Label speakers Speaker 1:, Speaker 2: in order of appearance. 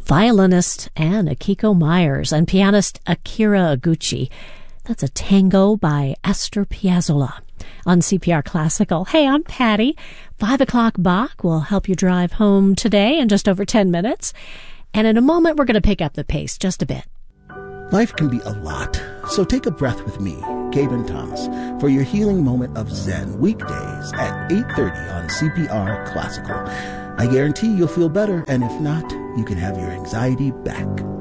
Speaker 1: violinist Anne Akiko Myers and pianist Akira Iguchi. That's a tango by Astor Piazzolla on CPR Classical. Hey, I'm Patty. 5 o'clock Bach will help you drive home today in just over 10 minutes. And in a moment, we're going to pick up the pace just a bit.
Speaker 2: Life can be a lot, so take a breath with me, Gaben Thomas, for your healing moment of Zen, weekdays at 8:30 on CPR Classical. I guarantee you'll feel better, and if not, you can have your anxiety back.